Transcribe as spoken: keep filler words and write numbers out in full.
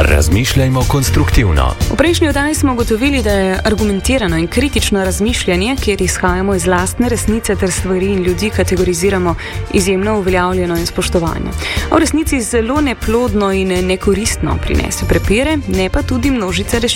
Razmišljajmo konstruktivno. V prejšnji oddaji smo ugotovili, da je argumentirano in kritično razmišljanje, kjer izhajamo iz lastne resnice ter stvari in ljudi kategoriziramo, izjemno uveljavljeno in spoštovanje. A v resnici zelo neplodno in nekoristno prinese prepire, ne pa tudi množice rešitev.